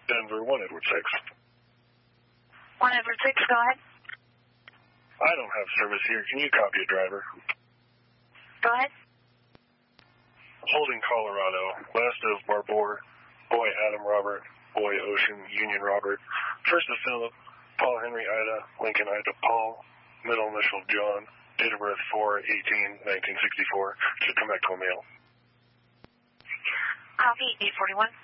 Denver, 1 Edward 6. 1 Edward 6, go ahead. I don't have service here. Can you copy a driver? Go ahead. Holding Colorado, west of Barbour, boy Adam Robert, boy Ocean, Union Robert, first of Philip, Paul Henry Ida, Lincoln Ida Paul, middle initial John, date of birth 4/18/1964, to Temecula Mail. Copy, 841.